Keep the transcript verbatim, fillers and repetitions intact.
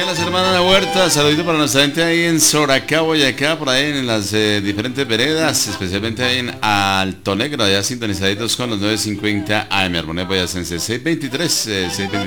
de las hermanas de la Huerta, saludito para nuestra gente ahí en Soracá, Boyacá, por ahí en las eh, diferentes veredas, especialmente ahí en Alto Negro, allá sintonizaditos con los nueve cincuenta A M, Armonía Boyacense, seiscientos veintitrés, eh, seiscientos veintitrés.